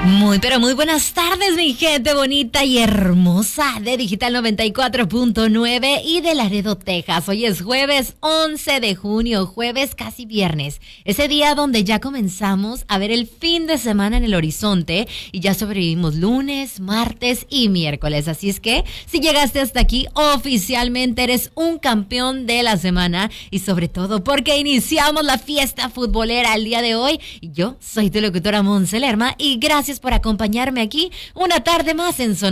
Muy, pero muy buenas tardes, mi gente bonita y hermosa de Digital 94.9 y de Laredo, Texas. Hoy es jueves 11 de junio, jueves casi viernes. Ese día donde ya comenzamos a ver el fin de semana en el horizonte y ya sobrevivimos lunes, martes y miércoles. Así es que si llegaste hasta aquí, oficialmente eres un campeón de la semana y sobre todo porque iniciamos la fiesta futbolera el día de hoy. Y yo soy tu locutora Monse Lerma y gracias por acompañarme aquí una tarde más en Zona